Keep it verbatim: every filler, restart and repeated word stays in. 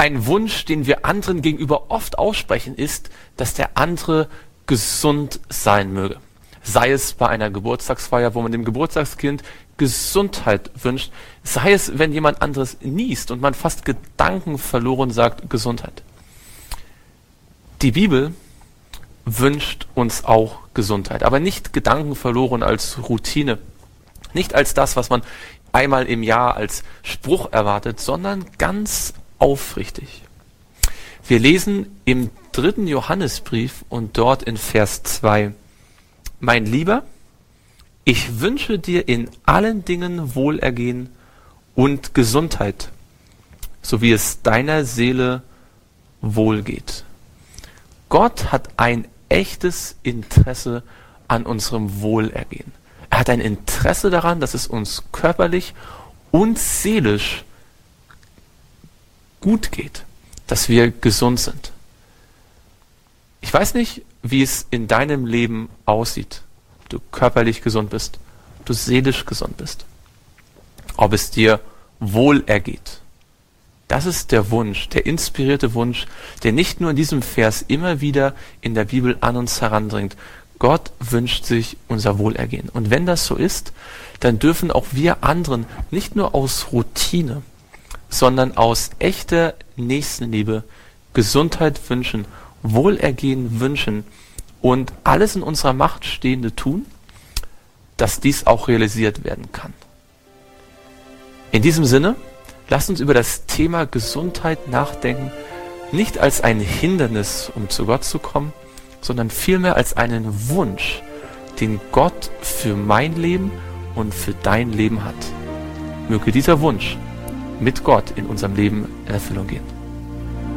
Ein Wunsch, den wir anderen gegenüber oft aussprechen, ist, dass der andere gesund sein möge. Sei es bei einer Geburtstagsfeier, wo man dem Geburtstagskind Gesundheit wünscht, sei es, wenn jemand anderes niest und man fast gedankenverloren sagt Gesundheit. Die Bibel wünscht uns auch Gesundheit, aber nicht gedankenverloren als Routine, nicht als das, was man einmal im Jahr als Spruch erwartet, sondern ganz aufrichtig. Wir lesen im dritten Johannesbrief und dort in Vers zwei: Mein Lieber, ich wünsche dir in allen Dingen Wohlergehen und Gesundheit, so wie es deiner Seele wohlgeht. Gott hat ein echtes Interesse an unserem Wohlergehen. Er hat ein Interesse daran, dass es uns körperlich und seelisch gut geht, dass wir gesund sind. Ich weiß nicht, wie es in deinem Leben aussieht, ob du körperlich gesund bist, ob du seelisch gesund bist, ob es dir wohlergeht. Das ist der Wunsch, der inspirierte Wunsch, der nicht nur in diesem Vers immer wieder in der Bibel an uns herandringt. Gott wünscht sich unser Wohlergehen. Und wenn das so ist, dann dürfen auch wir anderen nicht nur aus Routine, sondern aus echter Nächstenliebe Gesundheit wünschen, Wohlergehen wünschen und alles in unserer Macht Stehende tun, dass dies auch realisiert werden kann. In diesem Sinne, lasst uns über das Thema Gesundheit nachdenken, nicht als ein Hindernis, um zu Gott zu kommen, sondern vielmehr als einen Wunsch, den Gott für mein Leben und für dein Leben hat. Möge dieser Wunsch mit Gott in unserem Leben in Erfüllung gehen.